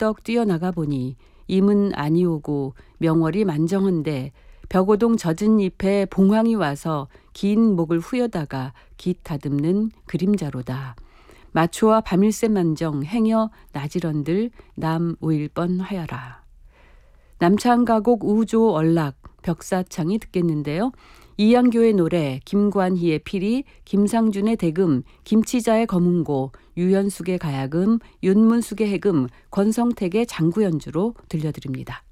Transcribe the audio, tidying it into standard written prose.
벌떡 뛰어나가 보니 임은 아니오고 명월이 만정한데 벽오동 젖은 잎에 봉황이 와서 긴 목을 후여다가 깃 다듬는 그림자로다. 마초와 밤일새 만정 행여 나지런들 남 오일 뻔하여라. 남창가곡 우조 얼락 벽사창이 듣겠는데요. 이양교의 노래, 김관희의 피리, 김상준의 대금, 김치자의 검은고, 유연숙의 가야금, 윤문숙의 해금, 권성택의 장구연주로 들려드립니다.